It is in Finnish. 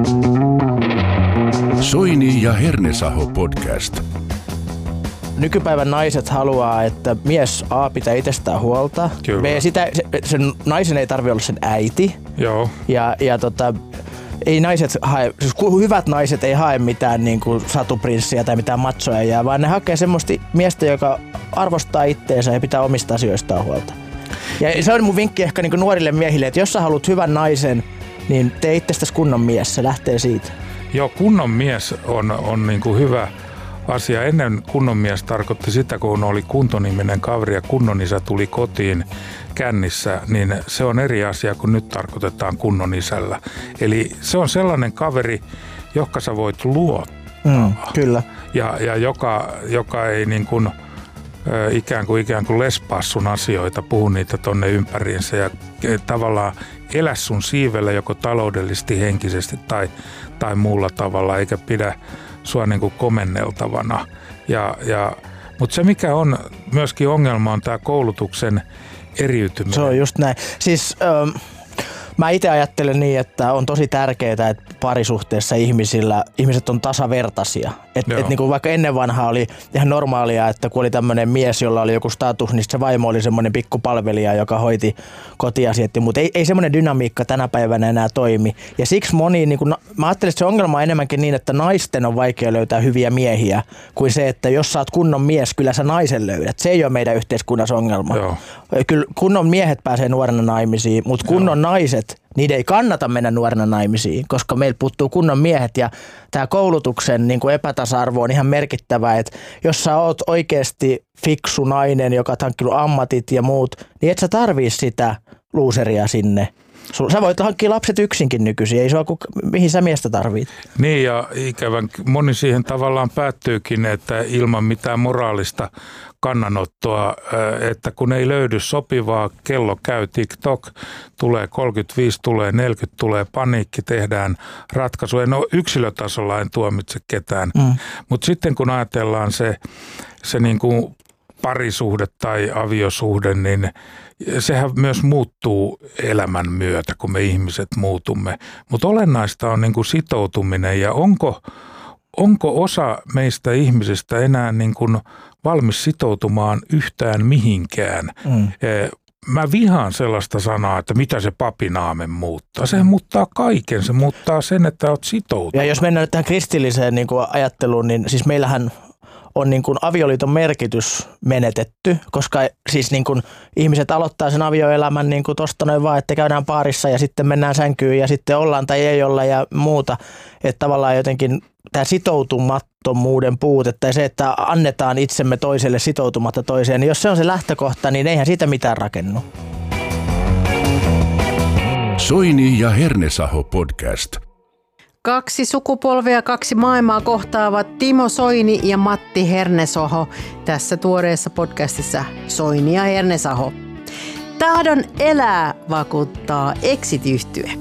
Soini ja Hernesaho podcast. Nykypäivän naiset haluaa, että mies A pitää itsestään huolta. Kyllä. B, sen naisen ei tarvitse olla sen äiti. Joo. Ja ei naiset hae, siis hyvät naiset ei hae mitään niin kuin satuprinssiä tai mitään machoja, vaan ne hakee semmoista miestä, joka arvostaa itteensä ja pitää omista asioistaan huolta. Ja se on mun vinkki ehkä niin kuin nuorille miehille, että jos sä haluat hyvän naisen, niin tee itsestäsi kunnon mies, se lähtee siitä. Joo, kunnon mies on niin kuin hyvä asia. Ennen kunnon mies tarkoitti sitä, kun oli kuntoniminen kaveri ja kunnon isä tuli kotiin kännissä, niin se on eri asia kuin nyt tarkoitetaan kunnon isällä. Eli se on sellainen kaveri, joka sä voit luottaa. Kyllä. Ja joka ei niin kuin, ikään kuin lespaa sun asioita, puhu niitä tonne ympäriinsä ja tavallaan elä sun siivellä joko taloudellisesti, henkisesti tai muulla tavalla, eikä pidä sua niin kuin komenneltavana. Mutta se mikä on myöskin ongelma on tämä koulutuksen eriytyminen. Se on just näin. Siis mä itse ajattelen niin, että on tosi tärkeää, että parisuhteessa ihmiset on tasavertaisia. Et niin kuin vaikka ennen vanhaa oli ihan normaalia, että kun oli tämmöinen mies, jolla oli joku status, niin se vaimo oli semmoinen pikkupalvelija, joka hoiti kotiasiat. Mutta ei semmoinen dynamiikka tänä päivänä enää toimi. Ja siksi moni, niin kuin, mä ajattelen, että se ongelma on enemmänkin niin, että naisten on vaikea löytää hyviä miehiä, kuin se, että jos sä oot kunnon mies, kyllä sä naisen löydät. Se ei ole meidän yhteiskunnassa ongelma. Joo. Kyllä kunnon miehet pääsee nuorena naimisiin, mutta kunnon naiset, niiden ei kannata mennä nuorena naimisiin, koska meillä puuttuu kunnon miehet ja tämä koulutuksen niin kuin epätasa-arvo on ihan merkittävä, että jos sä oot oikeasti fiksu nainen, joka on hankkinut ammatit ja muut, niin et sä tarvii sitä luuseria sinne. Sä voit hankkia lapset yksinkin nykyisin, ei sua mihin sä miestä tarvit. Niin ja ikävän moni siihen tavallaan päättyykin, että ilman mitään moraalista kannanottoa, että kun ei löydy sopivaa, kello käy TikTok, tulee 35, tulee 40, tulee paniikki, tehdään ratkaisu. No yksilötasolla en tuomitse ketään, mutta sitten kun ajatellaan se niin kuin parisuhde tai aviosuhde, niin sehän myös muuttuu elämän myötä, kun me ihmiset muutumme. Mutta olennaista on niin kuin sitoutuminen ja onko osa meistä ihmisistä enää niin kuin valmis sitoutumaan yhtään mihinkään. Mä vihaan sellaista sanaa, että mitä se papinaamen muuttaa. Se muuttaa kaiken. Se muuttaa sen, että oot sitoutunut. Ja jos mennään nyt tähän kristilliseen niin kuin ajatteluun, niin siis meillähän on niin kuin avioliiton merkitys menetetty, koska siis niin kuin ihmiset aloittaa sen avioelämän niin kuin tosta noin vaan, että käydään paarissa ja sitten mennään sänkyyn ja sitten ollaan tai ei olla ja muuta. Että tavallaan jotenkin tämä sitoutumattomuuden puute tai se, että annetaan itsemme toiselle sitoutumatta toiseen, niin jos se on se lähtökohta, niin eihän siitä mitään rakennu. Soini ja Hernesaho podcast. 2 sukupolvea, 2 maailmaa kohtaavat Timo Soini ja Matti Hernesaho tässä tuoreessa podcastissa Soini ja Hernesaho. Tahdon elää, vakuuttaa Exit-yhtye.